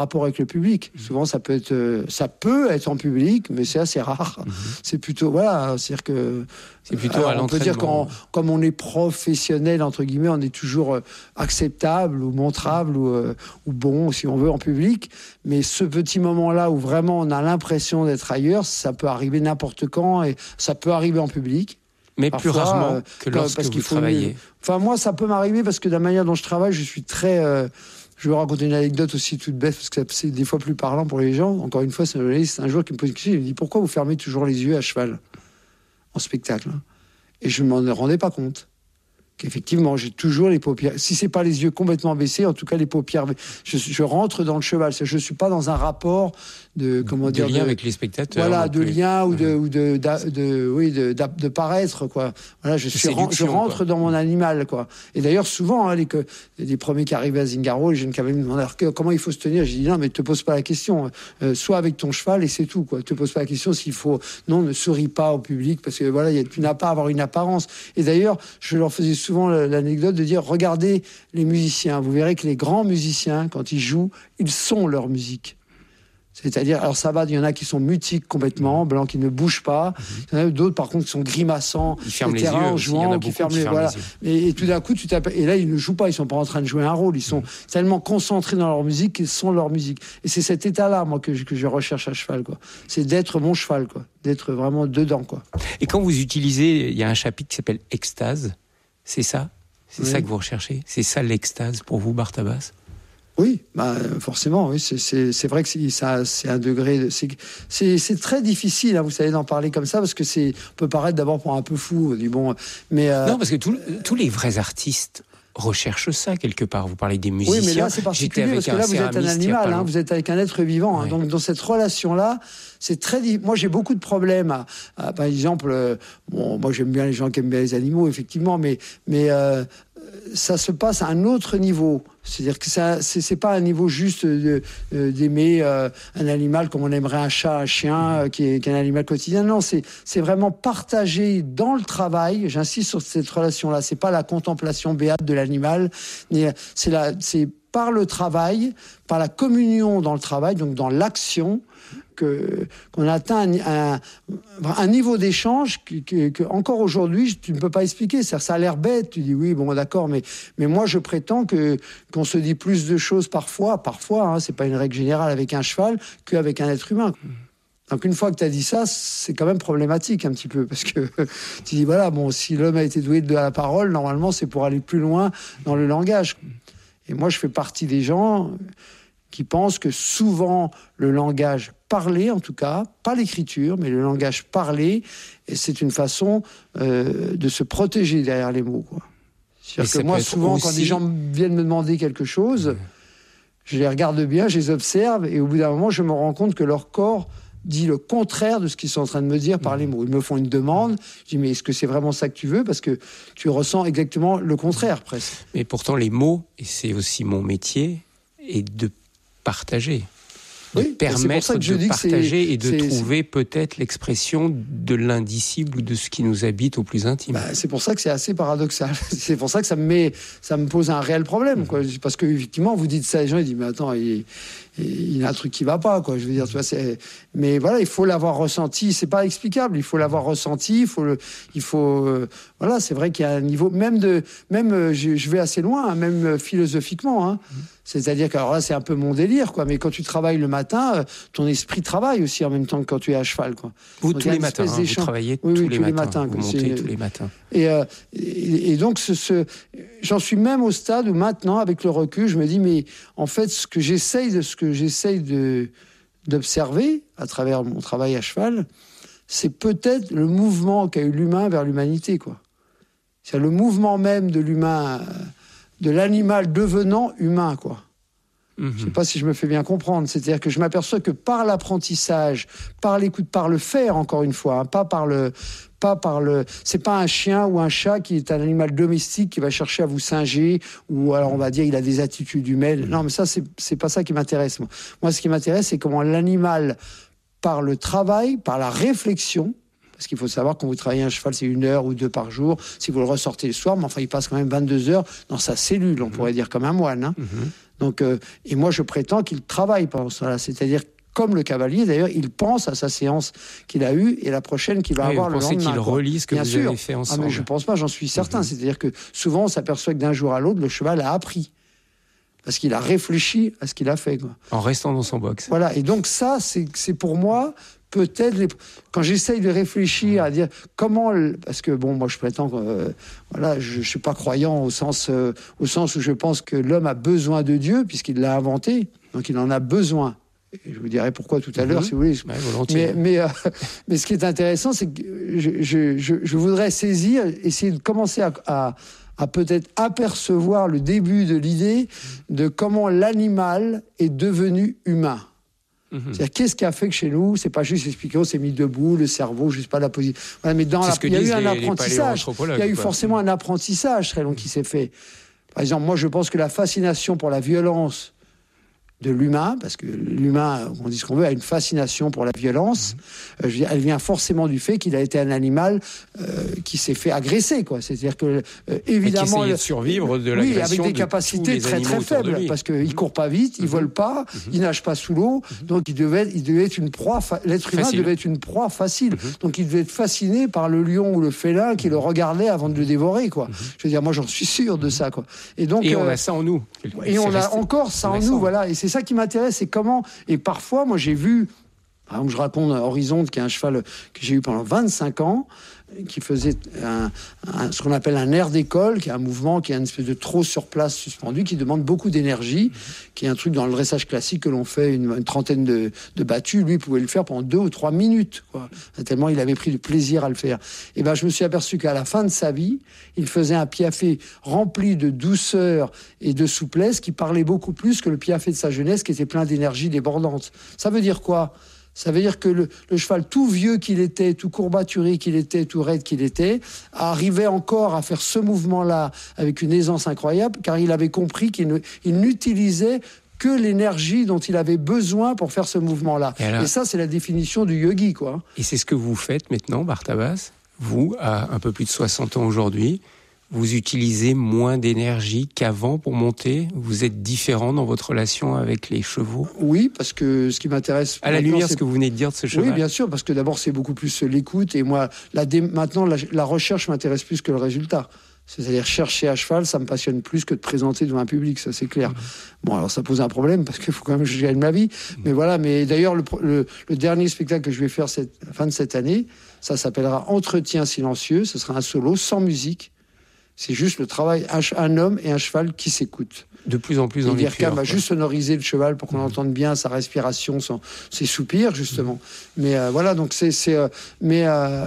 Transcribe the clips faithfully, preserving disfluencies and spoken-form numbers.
rapport avec le public. Mmh. Souvent, ça peut être, euh, ça peut être en public, mais c'est assez rare. Mmh. C'est plutôt, voilà, c'est-à-dire que c'est plutôt alors, à l'entraînement. On peut dire qu'en, comme on est professionnel entre guillemets, on est toujours euh, acceptable ou montrable ou, euh, ou bon, si on veut, en public. Mais ce petit moment-là où vraiment on a l'impression d'être ailleurs, ça peut arriver n'importe quand et ça peut arriver en public. Mais Parfois, plus rarement euh, que lorsque parce vous qu'il faut travaillez. Mieux. Enfin, moi, ça peut m'arriver parce que de la manière dont je travaille, je suis très. Euh, je vais raconter une anecdote aussi toute bête parce que c'est des fois plus parlant pour les gens. Encore une fois, c'est un journaliste un jour qui me pose une question. Il me dit pourquoi vous fermez toujours les yeux à cheval en spectacle? Et je ne m'en rendais pas compte. Qu'effectivement, j'ai toujours les paupières. Si c'est pas les yeux complètement baissés, en tout cas les paupières. Je, je rentre dans le cheval. Je suis pas dans un rapport de comment de dire lien de, avec les spectateurs. Voilà, de plus. lien ou de mmh. ou de, de, de oui de, de, de paraître quoi. Voilà, je suis je rentre quoi. Dans mon animal quoi. Et d'ailleurs souvent hein, les que les premiers qui arrivaient à Zingaro, les jeunes qui avaient me demandé alors, comment il faut se tenir. J'ai dit non mais te pose pas la question. Euh, sois avec ton cheval et c'est tout quoi. Te pose pas la question s'il faut. Non, ne souris pas au public parce que voilà, y a, tu n'as pas à avoir une apparence. Et d'ailleurs, je leur faisais souvent l'anecdote de dire regardez les musiciens, vous verrez que les grands musiciens quand ils jouent, ils sont leur musique. C'est-à-dire, alors ça va, il y en a qui sont mutiques complètement, blancs qui ne bougent pas. Il y en a d'autres, par contre, qui sont grimaçants, ils ferment les yeux, en jouant, qui ferment les, voilà. Et, et tout d'un coup, tu t'appelles. Et là, ils ne jouent pas, ils sont pas en train de jouer un rôle. Ils sont mmh. tellement concentrés dans leur musique qu'ils sont leur musique. Et c'est cet état-là, moi, que je, que je recherche à cheval, quoi. C'est d'être mon cheval, quoi. D'être vraiment dedans, quoi. Et quand vous utilisez, il y a un chapitre qui s'appelle Extase. C'est ça, c'est oui. ça que vous recherchez. C'est ça l'extase pour vous, Bartabas. Oui, bah forcément, oui, c'est, c'est, c'est vrai que c'est, ça, c'est un degré, c'est, c'est, c'est très difficile, hein, vous savez, d'en parler comme ça, parce que c'est, on peut paraître d'abord pour un peu fou, on dit bon, mais euh, non, parce que tout, tous les vrais artistes recherchent ça quelque part. Vous parlez des musiciens. Oui, mais là c'est particulier parce que là vous êtes un animal, hein, vous êtes avec un être vivant, hein, ouais. donc dans cette relation-là, c'est très. Moi j'ai beaucoup de problèmes. À, à, par exemple, euh, bon, moi j'aime bien les gens qui aiment bien les animaux, effectivement, mais mais euh, ça se passe à un autre niveau. C'est-à-dire que ça, c'est, c'est pas un niveau juste de, euh, d'aimer euh, un animal comme on aimerait un chat, un chien, euh, qui, est, qui est un animal quotidien. Non, c'est, c'est vraiment partagé dans le travail. J'insiste sur cette relation-là. C'est pas la contemplation béate de l'animal, mais c'est la, c'est par le travail, par la communion dans le travail, donc dans l'action, que, qu'on atteint un, un, un niveau d'échange que, que, que, encore aujourd'hui, tu ne peux pas expliquer. Ça, ça a l'air bête. Tu dis oui, bon, d'accord, mais, mais moi, je prétends que, qu'on se dit plus de choses parfois, parfois, hein, c'est pas une règle générale avec un cheval, qu'avec un être humain. Donc, une fois que tu as dit ça, c'est quand même problématique un petit peu, parce que tu dis, voilà, bon, si l'homme a été doué de la parole, normalement, c'est pour aller plus loin dans le langage. Et moi, je fais partie des gens qui pensent que souvent, le langage parlé, en tout cas, pas l'écriture, mais le langage parlé, et c'est une façon euh, de se protéger derrière les mots, quoi. C'est-à-dire que moi, souvent, aussi... quand des gens viennent me demander quelque chose, mmh. je les regarde bien, je les observe, et au bout d'un moment, je me rends compte que leur corps dit le contraire de ce qu'ils sont en train de me dire par les mots. Ils me font une demande, je dis mais est-ce que c'est vraiment ça que tu veux? Parce que tu ressens exactement le contraire, presque. Mais pourtant, les mots, et c'est aussi mon métier, est de partager. De oui, permettre de partager et de c'est, trouver c'est... peut-être l'expression de l'indicible ou de ce qui nous habite au plus intime. Bah, c'est pour ça que c'est assez paradoxal. C'est pour ça que ça me met, ça me pose un réel problème, quoi. Parce que effectivement, vous dites ça, les gens ils disent mais attends, il, il y a un truc qui va pas, quoi. Je veux dire, tu vois, c'est. Mais voilà, il faut l'avoir ressenti. C'est pas explicable. Il faut l'avoir ressenti. Il faut le, il faut. Euh, voilà, c'est vrai qu'il y a un niveau, même de, même, euh, je, je vais assez loin, hein, même euh, philosophiquement, hein. Mmh. C'est-à-dire que alors là, c'est un peu mon délire, quoi. Mais quand tu travailles le matin, euh, ton esprit travaille aussi en même temps que quand tu es à cheval, quoi. Vous, tous les matins, hein, vous travaillez oui, tous, oui, les tous les matins. Vous montez c'est... tous les matins. Et, euh, et, et donc, ce, ce... j'en suis même au stade où maintenant, avec le recul, je me dis, mais en fait, ce que j'essaye de, ce que j'essaye de, d'observer à travers mon travail à cheval, c'est peut-être le mouvement qu'a eu l'humain vers l'humanité, quoi. C'est le mouvement même de l'humain. De l'animal devenant humain, quoi. Mmh. Je ne sais pas si je me fais bien comprendre. C'est-à-dire que je m'aperçois que par l'apprentissage, par l'écoute, par le faire, encore une fois, hein, pas par le... Pas par le... C'est pas un chien ou un chat qui est un animal domestique qui va chercher à vous singer, ou alors on va dire il a des attitudes humaines. Non, mais ça, c'est, c'est pas ça qui m'intéresse, moi. Moi, ce qui m'intéresse, c'est comment l'animal, par le travail, par la réflexion, parce qu'il faut savoir, quand vous travaillez un cheval, c'est une heure ou deux par jour. Si vous le ressortez le soir, mais enfin, il passe quand même vingt-deux heures dans sa cellule, on mmh. pourrait dire comme un moine. Hein. Mmh. Donc, euh, et moi, je prétends qu'il travaille pendant cela. C'est-à-dire, comme le cavalier, d'ailleurs, il pense à sa séance qu'il a eue et la prochaine qu'il va oui, avoir le lendemain. Vous pensez qu'il relit ce que Bien vous sûr. avez fait ensemble? Ah, mais je ne pense pas, j'en suis certain. Mmh. C'est-à-dire que souvent, on s'aperçoit que d'un jour à l'autre, le cheval a appris. Parce qu'il a réfléchi à ce qu'il a fait, quoi. En restant dans son box. Voilà, et donc ça, c'est, c'est pour moi... Peut-être, les... quand j'essaye de réfléchir à dire comment, parce que bon, moi je prétends que euh, voilà, je, je suis pas croyant au sens, euh, au sens où je pense que l'homme a besoin de Dieu puisqu'il l'a inventé, donc il en a besoin. Et je vous dirai pourquoi tout à l'heure, mmh. si vous voulez. Ouais, volontiers. Mais, mais, euh, mais ce qui est intéressant, c'est que je, je, je, je voudrais saisir, essayer de commencer à, à, à peut-être apercevoir le début de l'idée de comment l'animal est devenu humain. C'est-à-dire, qu'est-ce qui a fait que chez nous, c'est pas juste expliquer, on s'est mis debout, le cerveau, juste pas la position. Voilà, mais dans la, il y a eu un les, apprentissage. Les il y a eu quoi. forcément un apprentissage très long qui s'est fait. Par exemple, moi, je pense que la fascination pour la violence de l'humain, parce que l'humain, on dit ce qu'on veut, a une fascination pour la violence. Mmh. Euh, je veux dire, elle vient forcément du fait qu'il a été un animal euh, qui s'est fait agresser, quoi. C'est-à-dire que euh, évidemment, qui essayait de survivre de l'agression. Oui, avec des capacités très très faibles, parce qu'il mmh. court pas vite, il mmh. vole pas, mmh. il nage pas sous l'eau, mmh. donc il devait, il devait être une proie. Fa... L'être humain facile. devait être une proie facile. Mmh. Donc il devait être fasciné par le lion ou le félin qui mmh. le regardait avant de le dévorer, quoi. Mmh. Je veux dire, moi j'en suis sûr de ça, quoi. Et donc et euh, on a ça en nous. Et on a encore ça en nous, voilà. Et c'est ça qui m'intéresse, c'est comment, et parfois, moi j'ai vu, par exemple, je raconte Horizonte, qui est un cheval que j'ai eu pendant vingt-cinq ans, qui faisait un, un, ce qu'on appelle un air d'école, qui est un mouvement, qui est une espèce de trot sur place suspendu, qui demande beaucoup d'énergie, qui est un truc dans le dressage classique que l'on fait une, une trentaine de, de battues. Lui, il pouvait le faire pendant deux ou trois minutes, quoi. Tellement il avait pris du plaisir à le faire. Et ben, je me suis aperçu qu'à la fin de sa vie, il faisait un piaffe rempli de douceur et de souplesse, qui parlait beaucoup plus que le piaffe de sa jeunesse, qui était plein d'énergie débordante. Ça veut dire quoi ? Ça veut dire que le, le cheval, tout vieux qu'il était, tout courbaturé qu'il était, tout raide qu'il était, arrivait encore à faire ce mouvement-là avec une aisance incroyable, car il avait compris qu'il ne, il n'utilisait que l'énergie dont il avait besoin pour faire ce mouvement-là. Et, alors, et ça, c'est la définition du yogi, quoi. Et c'est ce que vous faites maintenant, Bartabas. Vous, à un peu plus de soixante ans aujourd'hui, vous utilisez moins d'énergie qu'avant pour monter. Vous êtes différent dans votre relation avec les chevaux. Oui, parce que ce qui m'intéresse... À la lumière, ce que vous venez de dire de ce cheval. Oui, bien sûr, parce que d'abord, c'est beaucoup plus l'écoute. Et moi, la dé... maintenant, la, la recherche m'intéresse plus que le résultat. C'est-à-dire, chercher à cheval, ça me passionne plus que de présenter devant un public, ça c'est clair. Mmh. Bon, alors ça pose un problème, parce qu'il faut quand même que je gagne ma vie. Mmh. Mais voilà, mais d'ailleurs, le, le, le dernier spectacle que je vais faire cette fin de cette année, ça s'appellera Entretien silencieux. Ce sera un solo sans musique. C'est juste le travail, un, un homme et un cheval qui s'écoutent. De plus en plus dans les L'I R C A va juste sonoriser le cheval pour qu'on mmh. entende bien sa respiration, son, ses soupirs, justement. Mmh. Mais euh, voilà, donc c'est... c'est euh, mais... Euh,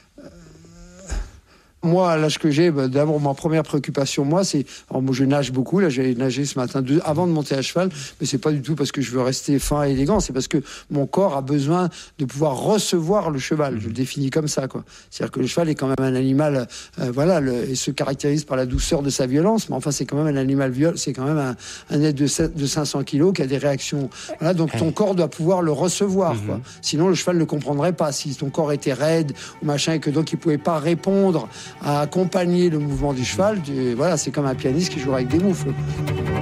Moi, à l'âge que j'ai, bah, d'abord, ma première préoccupation, moi, c'est... Alors, moi, je nage beaucoup. Là, j'ai nagé ce matin deux, avant de monter à cheval. Mais c'est pas du tout parce que je veux rester fin et élégant. C'est parce que mon corps a besoin de pouvoir recevoir le cheval. Je le définis comme ça, quoi. C'est-à-dire que le cheval est quand même un animal, euh, voilà, le, et se caractérise par la douceur de sa violence. Mais enfin, c'est quand même un animal viol. C'est quand même un, un être de, de cinq cents kilos qui a des réactions. Voilà. Donc, ton corps doit pouvoir le recevoir, mm-hmm. quoi. Sinon, le cheval ne comprendrait pas. Si ton corps était raide ou machin et que donc il pouvait pas répondre à accompagner le mouvement du cheval, du, voilà, c'est comme un pianiste qui joue avec des moufles.